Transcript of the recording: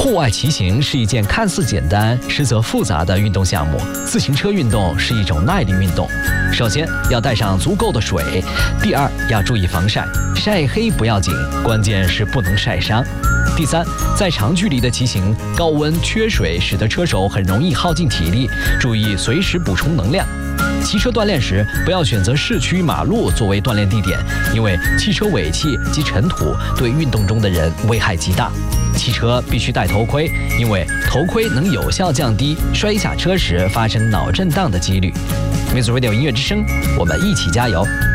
户外骑行是一件看似简单，实则复杂的运动项目。自行车运动是一种耐力运动。首先要带上足够的水，第二要注意防晒，晒黑不要紧，关键是不能晒伤。第三，在长距离的骑行，高温缺水使得车手很容易耗尽体力，注意随时补充能量。骑车锻炼时，不要选择市区马路作为锻炼地点，因为汽车尾气及尘土对运动中的人危害极大。骑车必须戴头盔，因为头盔能有效降低摔下车时发生脑震荡的几率。Music Radio 音乐之声，我们一起加油！